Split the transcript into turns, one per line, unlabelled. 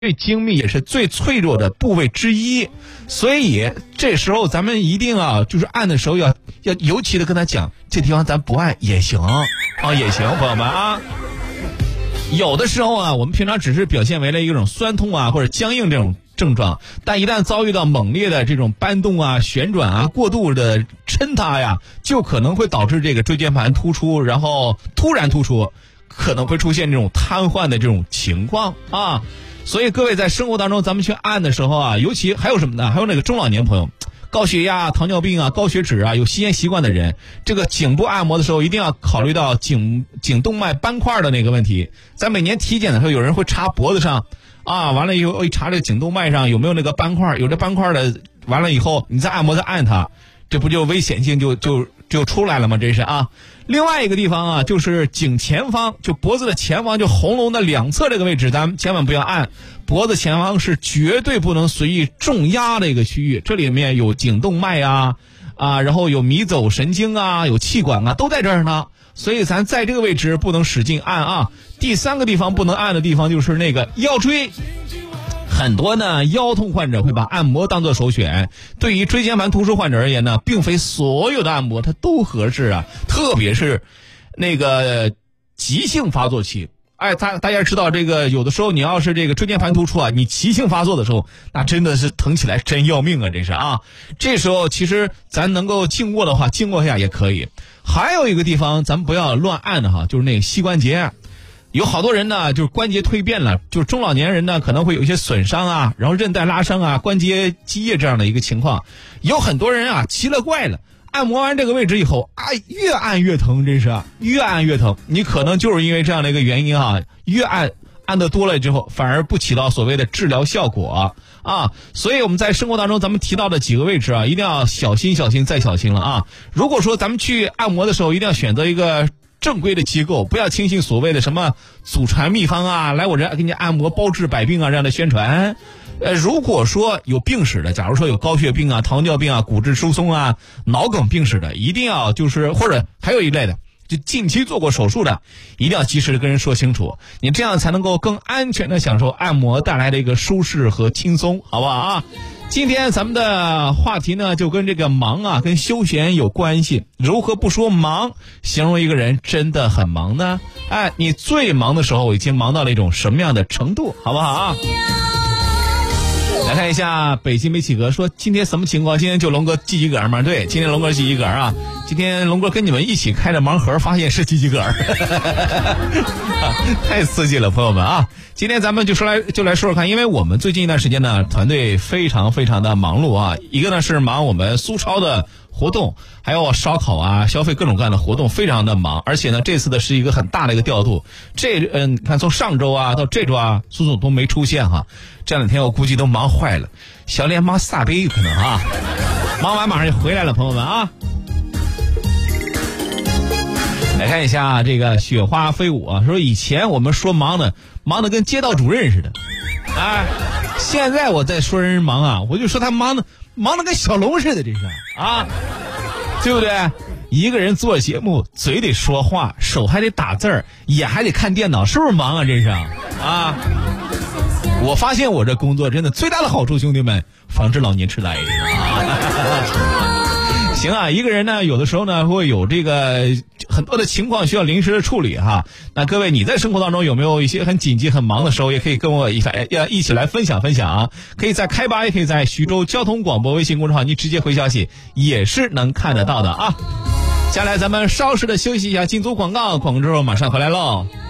最精密也是最脆弱的部位之一，所以这时候咱们一定啊，就是按的时候要尤其的跟他讲，这地方咱不按也行啊，也行，朋友们啊。有的时候啊，我们平常只是表现为了一种酸痛啊或者僵硬这种症状，但一旦遭遇到猛烈的这种搬动啊、旋转啊、过度的抻它呀，就可能会导致这个椎间盘突出，然后突然突出，可能会出现这种瘫痪的这种情况啊。所以各位在生活当中，咱们去按的时候啊，尤其还有什么呢？还有那个中老年朋友，高血压、糖尿病啊、高血脂啊，有吸烟习惯的人，这个颈部按摩的时候一定要考虑到颈动脉斑块的那个问题。在每年体检的时候，有人会插脖子上啊，完了以后一查这个颈动脉上有没有那个斑块，有这斑块的，完了以后你再按摩再按它，这不就危险性就出来了吗？这是啊。另外一个地方啊，就是颈前方，就脖子的前方，就喉咙的两侧这个位置，咱们千万不要按。脖子前方是绝对不能随意重压的一个区域，这里面有颈动脉啊，然后有迷走神经啊，有气管啊，都在这儿呢。所以咱在这个位置不能使劲按啊。第三个地方不能按的地方就是那个腰椎。很多呢腰痛患者会把按摩当作首选，对于椎间盘突出患者而言呢，并非所有的按摩它都合适啊，特别是那个急性发作期。大家知道这个，有的时候你要是这个椎间盘突出啊，你急性发作的时候，那真的是疼起来真要命啊，这是啊。这时候其实咱能够静卧的话，静卧一下也可以。还有一个地方咱们不要乱按的哈，就是那个膝关节。有好多人呢，就是关节蜕变了，就是中老年人呢可能会有一些损伤啊，然后韧带拉伤啊，关节积液这样的一个情况。有很多人啊奇了怪了，按摩完这个位置以后越按越疼，真是越按越疼。你可能就是因为这样的一个原因啊，越按的多了之后，反而不起到所谓的治疗效果啊。所以我们在生活当中咱们提到的几个位置啊，一定要小心再小心了啊。如果说咱们去按摩的时候，一定要选择一个正规的机构，不要轻信所谓的什么祖传秘方啊，来我这给你按摩包治百病啊这样的宣传。如果说有病史的，假如说有高血病啊、糖尿病啊、骨质疏松啊、脑梗病史的，一定要就是或者还有一类的，就近期做过手术的，一定要及时的跟人说清楚，你这样才能够更安全的享受按摩带来的一个舒适和轻松，好不好啊？今天咱们的话题呢，就跟这个忙啊，跟休闲有关系。如何不说忙，形容一个人真的很忙呢？你最忙的时候已经忙到了一种什么样的程度，好不好啊？来看一下北京媒体哥说今天什么情况？今天就龙哥记几个吗？对，今天龙哥记几个啊？今天龙哥跟你们一起开着盲盒，发现是记几个太刺激了，朋友们啊！今天咱们就来说说看，因为我们最近一段时间呢，团队非常非常的忙碌啊。一个呢是忙我们苏超的活动，还有烧烤啊，消费各种各样的活动，非常的忙。而且呢，这次的是一个很大的一个调度。你看从上周啊到这周啊，苏总都没出现哈。这两天我估计都忙坏了，小脸忙撒杯有可能啊。忙完马上就回来了，朋友们啊。来看一下这个雪花飞舞啊，说以前我们说忙的跟街道主任似的，现在我在说人忙啊，我就说他忙的跟小龙似的，这是啊，对不对？一个人做节目，嘴得说话，手还得打字儿，眼还得看电脑，是不是忙啊？真是啊！我发现我这工作真的最大的好处，兄弟们，防止老年痴呆。行啊，一个人呢，有的时候呢会有这个很多的情况需要临时的处理哈。那各位，你在生活当中有没有一些很紧急、很忙的时候，也可以跟我一起来分享啊。可以在开吧，也可以在徐州交通广播微信公众号，你直接回消息也是能看得到的啊。接下来咱们稍事的休息一下，进组广告，广告之后马上回来喽。